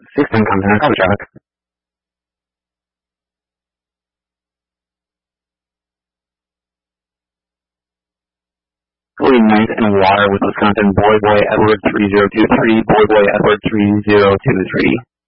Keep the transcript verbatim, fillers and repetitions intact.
sixteen comes in a cover truck. Ninth and Water with Wisconsin, Boy Boy Edward three zero two three, Boy Boy Edward three zero two three.